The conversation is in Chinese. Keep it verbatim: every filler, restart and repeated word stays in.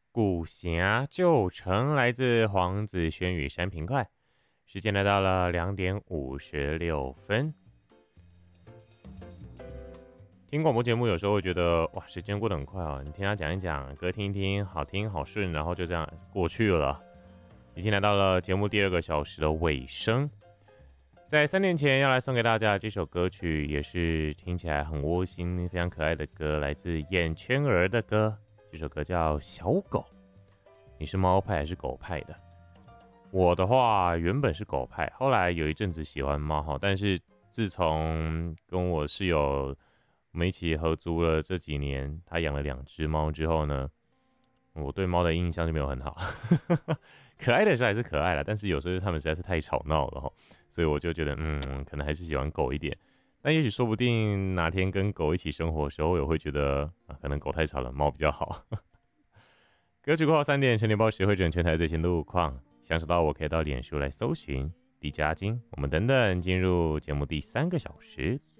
古峡旧城来自黄子轩与山平快，时间来到了两点五十六分。听广播节目有时候会觉得哇，时间过得很快哦。你听他讲一讲，歌听一听，好听好顺，然后就这样过去了。已经来到了节目第二个小时的尾声。在三年前要来送给大家这首歌曲，也是听起来很窝心、非常可爱的歌，来自眼圈儿的歌。这首歌叫《小狗》。你是猫派还是狗派的？我的话原本是狗派，后来有一阵子喜欢猫哈，但是自从跟我室友我们一起合租了这几年，他养了两只猫之后呢，我对猫的印象就没有很好。可爱的时候还是可爱啦，但是有时候他们实在是太吵闹了哈，所以我就觉得嗯，可能还是喜欢狗一点。但也许说不定哪天跟狗一起生活的时候，我也会觉得啊，可能狗太吵了，猫比较好。歌曲过后三点，全联播协会整全台最新路况，想知道我可以到脸书来搜寻 D J 阿金。我们等等进入节目第三个小时。